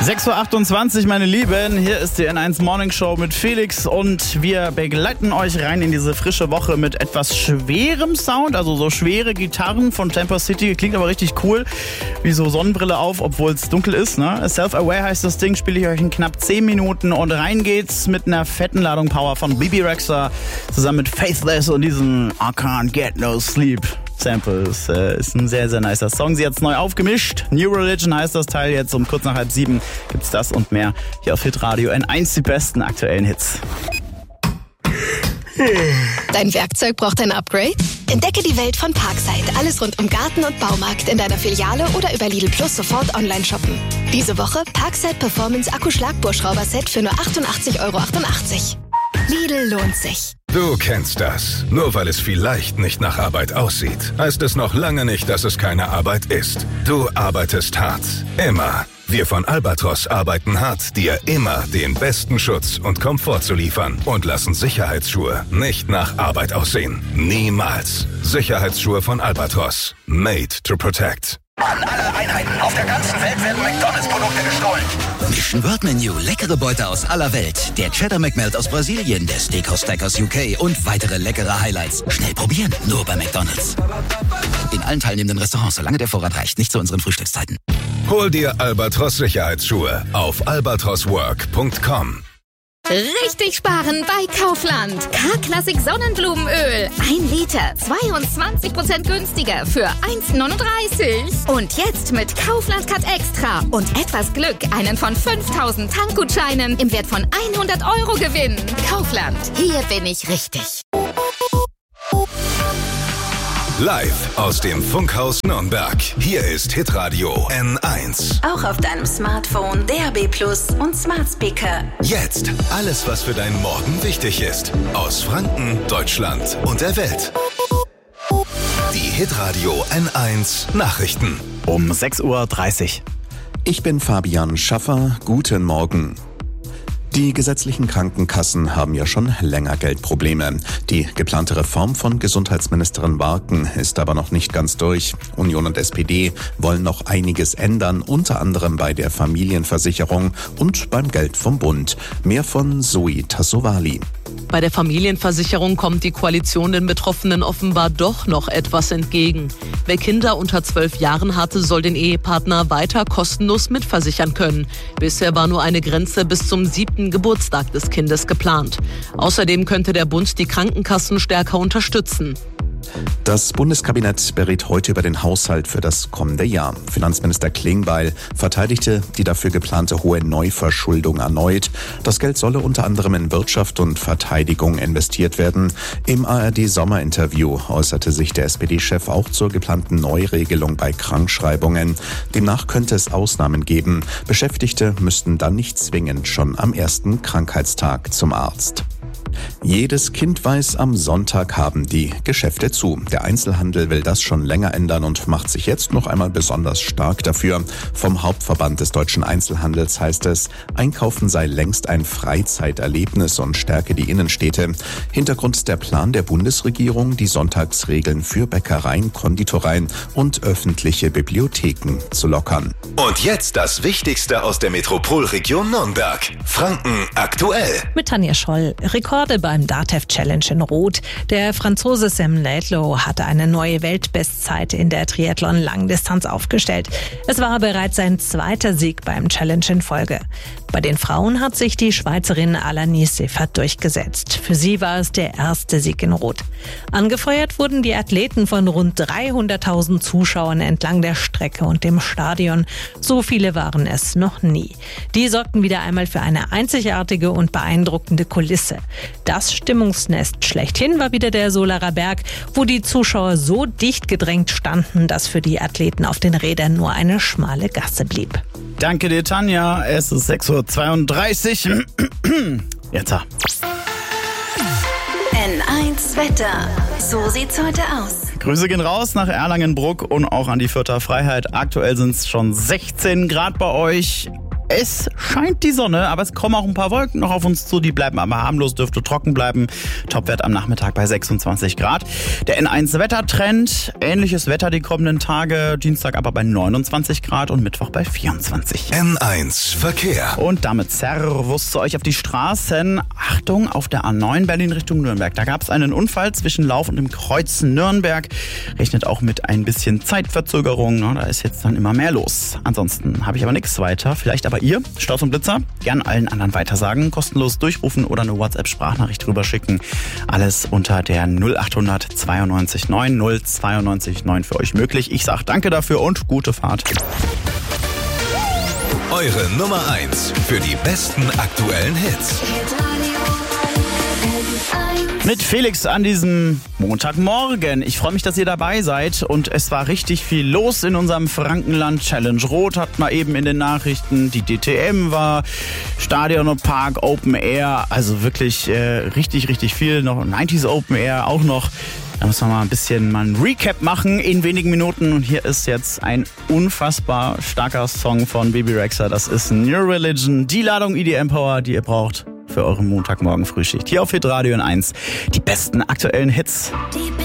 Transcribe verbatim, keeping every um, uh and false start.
sechs Uhr achtundzwanzig, meine Lieben, hier ist die N eins Morning Show mit Felix und wir begleiten euch rein in diese frische Woche mit etwas schwerem Sound, also so schwere Gitarren von Temper City, klingt aber richtig cool, wie so Sonnenbrille auf, obwohl es dunkel ist, ne? Self-Aware heißt das Ding, spiele ich euch in knapp zehn Minuten und rein geht's mit einer fetten Ladung Power von B B Rexha zusammen mit Faithless und diesem I Can't Get No Sleep. Sample ist, äh, ist ein sehr, sehr nicer Song. Sie hat's neu aufgemischt. New Religion heißt das Teil jetzt. Um kurz nach halb sieben gibt's das und mehr hier auf Hitradio. N eins, die besten aktuellen Hits. Dein Werkzeug braucht ein Upgrade? Entdecke die Welt von Parkside. Alles rund um Garten und Baumarkt in deiner Filiale oder über Lidl Plus sofort online shoppen. Diese Woche Parkside Performance Akku-Schlagbohrschrauber-Set für nur achtundachtzig Euro achtundachtzig. Lidl lohnt sich. Du kennst das. Nur weil es vielleicht nicht nach Arbeit aussieht, heißt es noch lange nicht, dass es keine Arbeit ist. Du arbeitest hart. Immer. Wir von Albatros arbeiten hart, dir immer den besten Schutz und Komfort zu liefern und lassen Sicherheitsschuhe nicht nach Arbeit aussehen. Niemals. Sicherheitsschuhe von Albatros. Made to protect. An alle Einheiten auf der ganzen Welt werden McDonalds-Produkte gestohlen. Mission World Menu, leckere Beute aus aller Welt. Der Cheddar McMelt aus Brasilien, der Steakhouse Stack aus U K und weitere leckere Highlights. Schnell probieren, nur bei McDonalds. In allen teilnehmenden Restaurants, solange der Vorrat reicht, nicht zu unseren Frühstückszeiten. Hol dir Albatros Sicherheitsschuhe auf albatros work punkt com. Richtig sparen bei Kaufland. K-Klassik Sonnenblumenöl. Ein Liter, zweiundzwanzig Prozent günstiger für eins neununddreißig. Und jetzt mit Kaufland Cut Extra und etwas Glück einen von fünftausend Tankgutscheinen im Wert von hundert Euro gewinnen. Kaufland, hier bin ich richtig. Live aus dem Funkhaus Nürnberg. Hier ist Hitradio N eins. Auch auf deinem Smartphone, D A B Plus und Smart Speaker. Jetzt alles, was für deinen Morgen wichtig ist. Aus Franken, Deutschland und der Welt. Die Hitradio N eins Nachrichten. Um sechs Uhr dreißig. Ich bin Fabian Schaffer. Guten Morgen. Die gesetzlichen Krankenkassen haben ja schon länger Geldprobleme. Die geplante Reform von Gesundheitsministerin Warken ist aber noch nicht ganz durch. Union und S P D wollen noch einiges ändern, unter anderem bei der Familienversicherung und beim Geld vom Bund. Mehr von Zoe Tassovali. Bei der Familienversicherung kommt die Koalition den Betroffenen offenbar doch noch etwas entgegen. Wer Kinder unter zwölf Jahren hatte, soll den Ehepartner weiter kostenlos mitversichern können. Bisher war nur eine Grenze bis zum siebten Geburtstag des Kindes geplant. Außerdem könnte der Bund die Krankenkassen stärker unterstützen. Das Bundeskabinett berät heute über den Haushalt für das kommende Jahr. Finanzminister Klingbeil verteidigte die dafür geplante hohe Neuverschuldung erneut. Das Geld solle unter anderem in Wirtschaft und Verteidigung investiert werden. Im A R D-Sommerinterview äußerte sich der S P D-Chef auch zur geplanten Neuregelung bei Krankschreibungen. Demnach könnte es Ausnahmen geben. Beschäftigte müssten dann nicht zwingend schon am ersten Krankheitstag zum Arzt. Jedes Kind weiß, am Sonntag haben die Geschäfte zu. Der Einzelhandel will das schon länger ändern und macht sich jetzt noch einmal besonders stark dafür. Vom Hauptverband des deutschen Einzelhandels heißt es, Einkaufen sei längst ein Freizeiterlebnis und stärke die Innenstädte. Hintergrund ist der Plan der Bundesregierung, die Sonntagsregeln für Bäckereien, Konditoreien und öffentliche Bibliotheken zu lockern. Und jetzt das Wichtigste aus der Metropolregion Nürnberg. Franken aktuell. Mit Tanja Scholl. Rekorde beim DATEV Challenge in Rot. Der Franzose Sam Laidlow hatte eine neue Weltbestzeit in der Triathlon-Langdistanz aufgestellt. Es war bereits sein zweiter Sieg beim Challenge in Folge. Bei den Frauen hat sich die Schweizerin Alani Seffert durchgesetzt. Für sie war es der erste Sieg in Rot. Angefeuert wurden die Athleten von rund dreihunderttausend Zuschauern entlang der Strecke und dem Stadion. So viele waren es noch nie. Die sorgten wieder einmal für eine einzigartige und beeindruckende Kulisse. Das Stimmungsnest schlechthin war wieder der Solarer Berg, wo die Zuschauer so dicht gedrängt standen, dass für die Athleten auf den Rädern nur eine schmale Gasse blieb. Danke dir, Tanja. Es ist sechs Uhr zweiunddreißig. Jetzt. N eins Wetter. So sieht's heute aus. Grüße gehen raus nach Erlangen-Bruck und auch an die Fürther Freiheit. Aktuell sind es schon sechzehn Grad bei euch. Es scheint die Sonne, aber es kommen auch ein paar Wolken noch auf uns zu. Die bleiben aber harmlos, dürfte trocken bleiben. Topwert am Nachmittag bei sechsundzwanzig Grad. Der N eins Wettertrend, ähnliches Wetter die kommenden Tage. Dienstag aber bei neunundzwanzig Grad und Mittwoch bei vierundzwanzig. N eins Verkehr. Und damit Servus zu euch auf die Straßen. Achtung, auf der A neun Berlin Richtung Nürnberg. Da gab es einen Unfall zwischen Lauf und dem Kreuz Nürnberg. Rechnet auch mit ein bisschen Zeitverzögerung. Da ist jetzt dann immer mehr los. Ansonsten habe ich aber nichts weiter. Vielleicht aber ihr, Staus und Blitzer, gern allen anderen weitersagen, kostenlos durchrufen oder eine WhatsApp-Sprachnachricht rüberschicken. Alles unter der null acht hundert zweiundneunzig neun null zweiundneunzig neun für euch möglich. Ich sage danke dafür und gute Fahrt. Eure Nummer eins für die besten aktuellen Hits. Mit Felix an diesem Montagmorgen. Ich freue mich, dass ihr dabei seid und es war richtig viel los in unserem Frankenland. Challenge Rot hat man eben in den Nachrichten, die D T M war, Stadion und Park, Open Air, also wirklich äh, richtig, richtig viel. Noch neunziger Open Air auch noch. Da müssen wir mal ein bisschen mal ein Recap machen in wenigen Minuten. Und hier ist jetzt ein unfassbar starker Song von Baby Rexha. Das ist New Religion, die Ladung E D M Power, die ihr braucht für eure Montagmorgen Frühschicht. Hier auf Hitradio N eins. Die besten aktuellen Hits.